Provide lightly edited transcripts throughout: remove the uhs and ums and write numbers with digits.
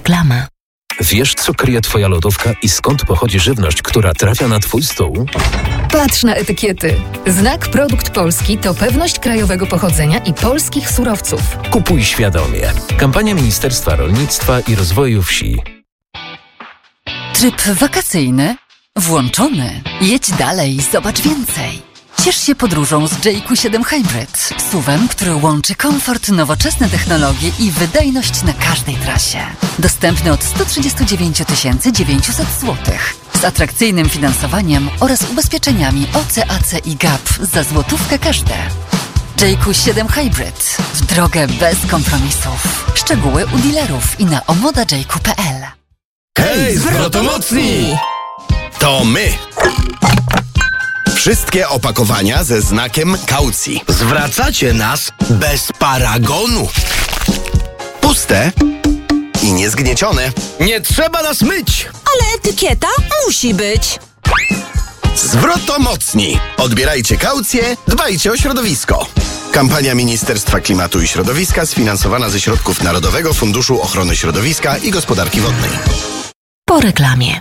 Reklama. Wiesz, co kryje Twoja lodówka i skąd pochodzi żywność, która trafia na Twój stół? Patrz na etykiety. Znak Produkt Polski to pewność krajowego pochodzenia i polskich surowców. Kupuj świadomie. Kampania Ministerstwa Rolnictwa i Rozwoju Wsi. Tryb wakacyjny włączony. Jedź dalej, zobacz więcej. Ciesz się podróżą z JQ7 Hybrid. SUV-em, który łączy komfort, nowoczesne technologie i wydajność na każdej trasie. Dostępny od 139 900 zł. Z atrakcyjnym finansowaniem oraz ubezpieczeniami OC, AC i GAP za złotówkę każde. JQ7 Hybrid. W drogę bez kompromisów. Szczegóły u dealerów i na omodajq.pl. Hej, zwrotomocni! To my! Wszystkie opakowania ze znakiem kaucji. Zwracacie nas bez paragonu. Puste i niezgniecione. Nie trzeba nas myć. Ale etykieta musi być. Zwrotomocni. Odbierajcie kaucję, dbajcie o środowisko. Kampania Ministerstwa Klimatu i Środowiska sfinansowana ze środków Narodowego Funduszu Ochrony Środowiska i Gospodarki Wodnej. Po reklamie.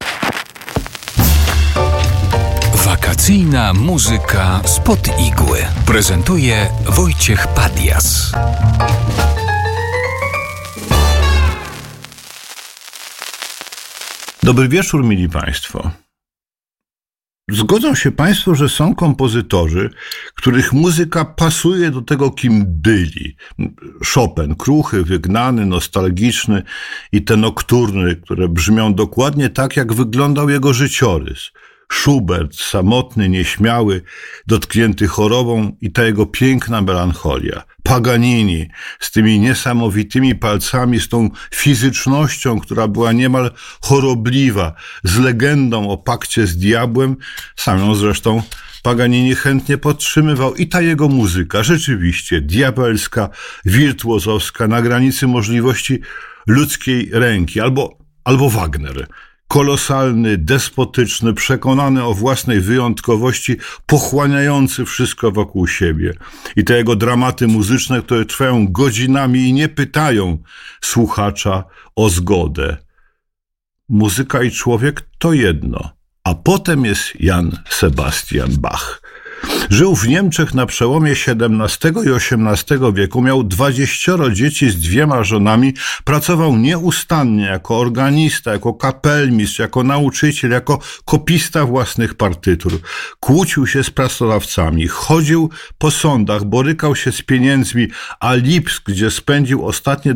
Wakacyjna muzyka spod igły. Prezentuje Wojciech Padias. Dobry wieczór, mili Państwo. Zgodzą się Państwo, że są kompozytorzy, których muzyka pasuje do tego, kim byli. Chopin, kruchy, wygnany, nostalgiczny i te nokturny, które brzmią dokładnie tak, jak wyglądał jego życiorys. Schubert, samotny, nieśmiały, dotknięty chorobą i ta jego piękna melancholia. Paganini z tymi niesamowitymi palcami, z tą fizycznością, która była niemal chorobliwa, z legendą o pakcie z diabłem, sam ją zresztą Paganini chętnie podtrzymywał i ta jego muzyka, rzeczywiście diabelska, wirtuozowska, na granicy możliwości ludzkiej ręki, albo Wagner. Kolosalny, despotyczny, przekonany o własnej wyjątkowości, pochłaniający wszystko wokół siebie. I te jego dramaty muzyczne, które trwają godzinami i nie pytają słuchacza o zgodę. Muzyka i człowiek to jedno, a potem jest Jan Sebastian Bach. Żył w Niemczech na przełomie XVII i XVIII wieku, miał 20 dzieci z 2 żonami, pracował nieustannie jako organista, jako kapelmistrz, jako nauczyciel, jako kopista własnych partytur. Kłócił się z pracodawcami, chodził po sądach, borykał się z pieniędzmi, a Lipsk, gdzie spędził ostatnie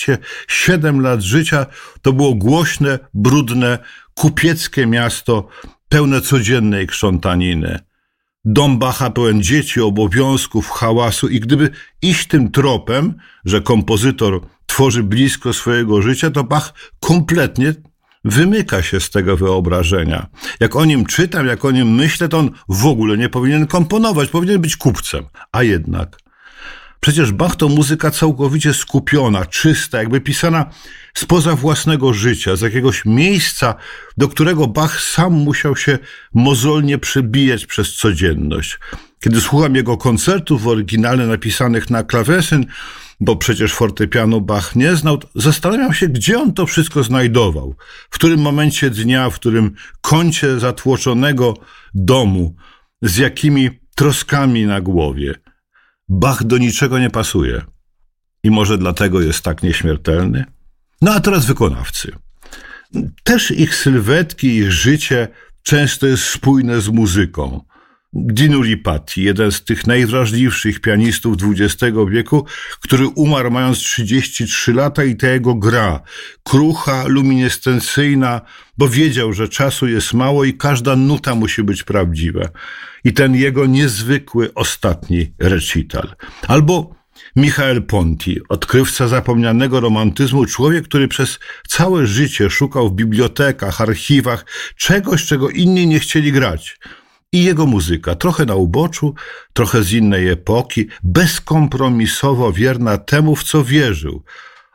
27 lat życia, to było głośne, brudne, kupieckie miasto, pełne codziennej krzątaniny. Dom Bacha pełen dzieci, obowiązków, hałasu i gdyby iść tym tropem, że kompozytor tworzy blisko swojego życia, to Bach kompletnie wymyka się z tego wyobrażenia. Jak o nim czytam, jak o nim myślę, to on w ogóle nie powinien komponować, powinien być kupcem. A jednak przecież Bach to muzyka całkowicie skupiona, czysta, jakby pisana spoza własnego życia, z jakiegoś miejsca, do którego Bach sam musiał się mozolnie przebijać przez codzienność. Kiedy słucham jego koncertów oryginalnie napisanych na klawesyn, bo przecież fortepianu Bach nie znał, zastanawiam się, gdzie on to wszystko znajdował. W którym momencie dnia, w którym kącie zatłoczonego domu, z jakimi troskami na głowie. Bach do niczego nie pasuje. I może dlatego jest tak nieśmiertelny? No a teraz wykonawcy. Też ich sylwetki, ich życie często jest spójne z muzyką. Dinu Ripati, jeden z tych najwrażliwszych pianistów XX wieku, który umarł mając 33 lata i ta jego gra, krucha, luminescencyjna, bo wiedział, że czasu jest mało i każda nuta musi być prawdziwa. I ten jego niezwykły ostatni recital. Albo Michael Ponti, odkrywca zapomnianego romantyzmu, człowiek, który przez całe życie szukał w bibliotekach, archiwach czegoś, czego inni nie chcieli grać. I jego muzyka, trochę na uboczu, trochę z innej epoki, bezkompromisowo wierna temu, w co wierzył,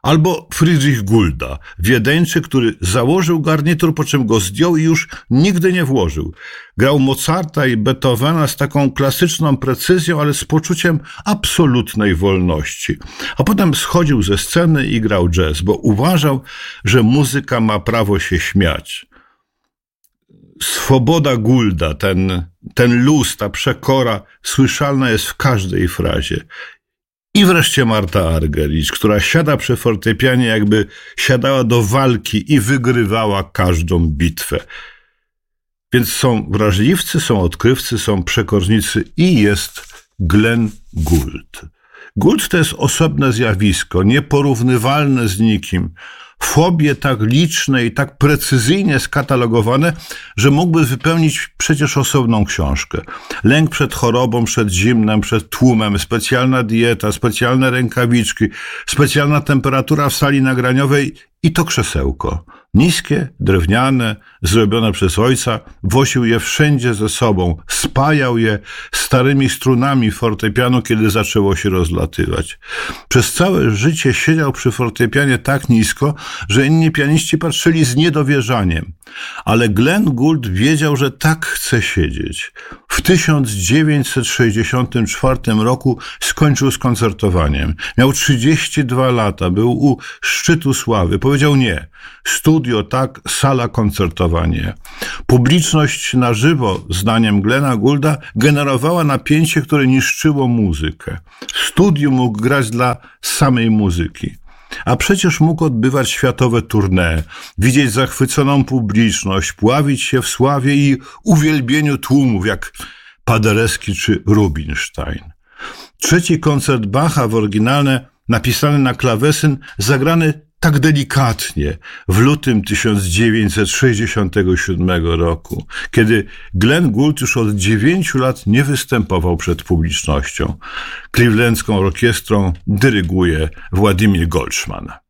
Albo Friedrich Gulda, Wiedeńczyk, który założył garnitur, po czym go zdjął i już nigdy nie włożył. Grał Mozarta i Beethovena z taką klasyczną precyzją, ale z poczuciem absolutnej wolności. A potem schodził ze sceny i grał jazz, bo uważał, że muzyka ma prawo się śmiać. Swoboda Goulda, ten luz, ta przekora słyszalna jest w każdej frazie. I wreszcie Marta Argerich, która siada przy fortepianie, jakby siadała do walki i wygrywała każdą bitwę. Więc są wrażliwcy, są odkrywcy, są przekornicy i jest Glenn Gould. Gould to jest osobne zjawisko, nieporównywalne z nikim. Fobie tak liczne i tak precyzyjnie skatalogowane, że mógłby wypełnić przecież osobną książkę. Lęk przed chorobą, przed zimnem, przed tłumem, specjalna dieta, specjalne rękawiczki, specjalna temperatura w sali nagraniowej i to krzesełko. Niskie, drewniane, zrobione przez ojca, woził je wszędzie ze sobą, spajał je starymi strunami fortepianu, kiedy zaczęło się rozlatywać. Przez całe życie siedział przy fortepianie tak nisko, że inni pianiści patrzyli z niedowierzaniem. Ale Glenn Gould wiedział, że tak chce siedzieć. W 1964 roku skończył z koncertowaniem. Miał 32 lata, był u szczytu sławy. Powiedział nie. Studio tak, sala koncertowa nie. Publiczność na żywo, zdaniem Glenna Goulda, generowała napięcie, które niszczyło muzykę. W studiu mógł grać dla samej muzyki. A przecież mógł odbywać światowe tournée, widzieć zachwyconą publiczność, pławić się w sławie i uwielbieniu tłumów, jak Paderewski czy Rubinstein. Trzeci koncert Bacha w oryginale, napisany na klawesyn, zagrany tak delikatnie w lutym 1967 roku, kiedy Glenn Gould już od 9 lat nie występował przed publicznością. Clevelandzką orkiestrą dyryguje Władimir Goldschman.